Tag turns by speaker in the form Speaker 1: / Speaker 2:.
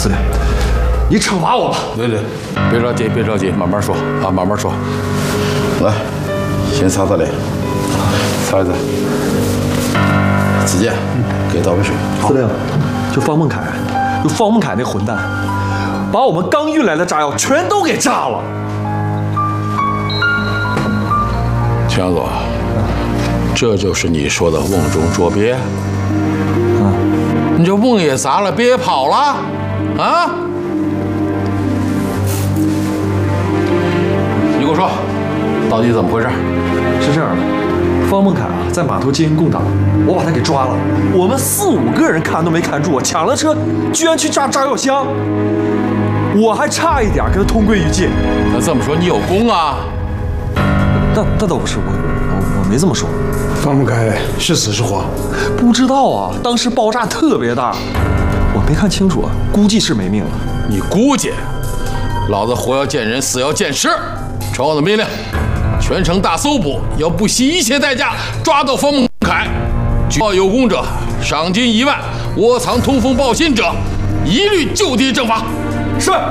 Speaker 1: 司令，你惩罚我吧。
Speaker 2: 对，别着急，别着急，慢慢说啊，慢慢说。
Speaker 3: 来，先擦擦脸，擦一擦。子健，给倒杯水。
Speaker 1: 司令，就方孟凯那混蛋，把我们刚运来的炸药全都给炸了。
Speaker 2: 强总，这就是你说的瓮中捉鳖？你这瓮也砸了，鳖也跑了，啊？你给我说，到底怎么回事？
Speaker 1: 是这样的，方孟凯啊，在码头接应共党，我把他给抓了。我们4、5个人看都没看住，抢了车，居然去炸炸药箱，我还差一点跟他同归于尽。
Speaker 2: 那这么说你有功啊？
Speaker 1: 那倒不是，我没这么说。
Speaker 4: 方孟凯是死是活？
Speaker 1: 不知道啊，当时爆炸特别大，我没看清楚，估计是没命了。
Speaker 2: 你估计？老子活要见人，死要见尸。传我的命令，全城大搜捕，要不惜一切代价抓到方孟凯。举报有功者，赏金1万；窝藏通风报信者，一律就地正法。
Speaker 1: 是。